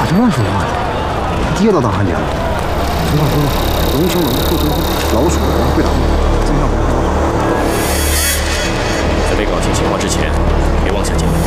咋这么说话呀？爹都当汉奸了。听话说得好，龙生龙，兔生兔，老鼠会打洞，这样不是多好？ 在被搞清情况之前，别妄想进来。